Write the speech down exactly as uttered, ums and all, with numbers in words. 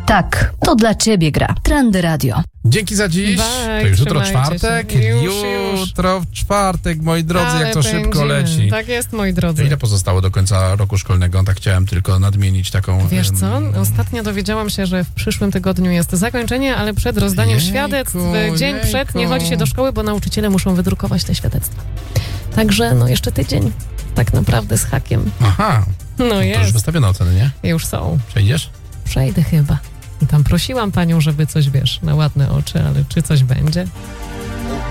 Tak, to dla ciebie gra. Trendy Radio. Dzięki za dziś. Bye, To już jutro trzymajcie czwartek. się. Już, już. Jutro w czwartek, moi drodzy, Ale jak to szybko będziemy. leci. Tak jest, moi drodzy. Ile pozostało do końca roku szkolnego? Tak chciałem tylko nadmienić taką... Wiesz co? em, Ostatnio dowiedziałam się, że w przyszłym tygodniu jest zakończenie, ale przed rozdaniem Jejku, świadectw, dzień jejku. przed, nie chodzi się do szkoły, bo nauczyciele muszą wydrukować te świadectwa. Także no jeszcze tydzień tak naprawdę z hakiem. Aha, No to już jest, wystawione oceny, nie? już są. Przejdziesz? Przejdę chyba. I tam prosiłam panią, żeby coś, wiesz, na ładne oczy, ale czy coś będzie?